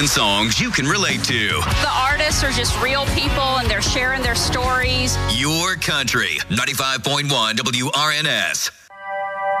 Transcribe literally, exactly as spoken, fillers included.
and songs you can relate to. The artists are just real people, and they're sharing their stories. Your country, ninety-five point one W R N S.